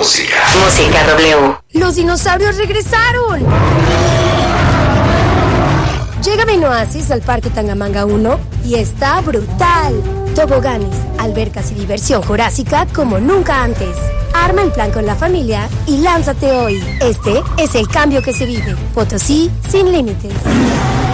música. Música W. ¡Los dinosaurios regresaron! Llega Benoasis al Parque Tangamanga 1 y está brutal. Toboganes, albercas y diversión jurásica como nunca antes. Arma el plan con la familia y lánzate hoy. Este es el cambio que se vive. Potosí sin límites.